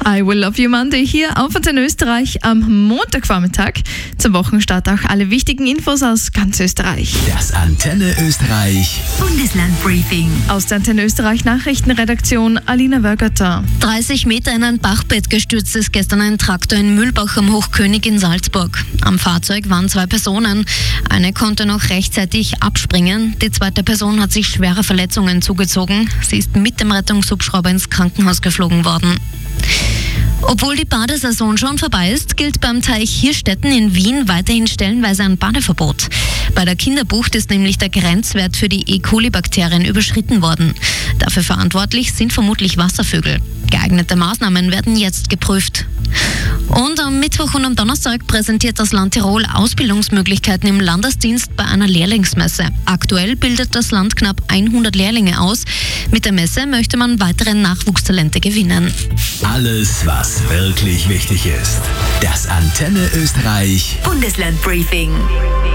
I Will Love You Monday hier auf Antenne Österreich am Montagvormittag. Zum Wochenstart auch alle wichtigen Infos aus ganz Österreich. Das Antenne Österreich Bundeslandbriefing. Aus der Antenne Österreich Nachrichtenredaktion Alina Wörgerter. 30 Meter in ein Bachbett gestürzt ist gestern ein Traktor in Mühlbach am Hochkönig in Salzburg. Am Fahrzeug waren 2 Personen. Eine konnte noch rechtzeitig abspringen. Die zweite Person hat sich schwere Verletzungen zugezogen. Sie ist mit dem Rettungshubschrauber ins Krankenhaus geflogen worden. Obwohl die Badesaison schon vorbei ist, gilt beim Teich Hirstetten in Wien weiterhin stellenweise ein Badeverbot. Bei der Kinderbucht ist nämlich der Grenzwert für die E. coli-Bakterien überschritten worden. Dafür verantwortlich sind vermutlich Wasservögel. Geeignete Maßnahmen werden jetzt geprüft. Und am Mittwoch und am Donnerstag präsentiert das Land Tirol Ausbildungsmöglichkeiten im Landesdienst bei einer Lehrlingsmesse. Aktuell bildet das Land knapp 100 Lehrlinge aus. Mit der Messe möchte man weitere Nachwuchstalente gewinnen. Alles, was wirklich wichtig ist. Das Antenne Österreich Bundeslandbriefing.